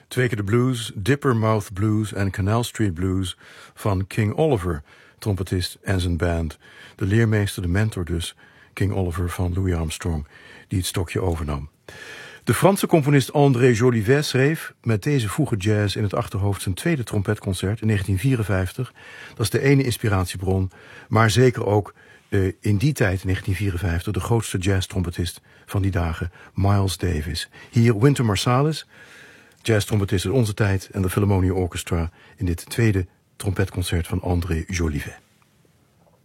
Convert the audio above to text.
Twee keer de blues, Dippermouth Blues en Canal Street Blues van King Oliver, trompetist en zijn band. De leermeester, de mentor dus, King Oliver van Louis Armstrong, die het stokje overnam. De Franse componist André Jolivet schreef met deze vroege jazz in het achterhoofd zijn tweede trompetconcert in 1954. Dat is de ene inspiratiebron, maar zeker ook in die tijd, in 1954, de grootste jazztrompetist van die dagen, Miles Davis. Hier Wynton Marsalis, jazztrompetist in onze tijd, en de Philharmonia Orchestra in dit tweede trompetconcert van André Jolivet.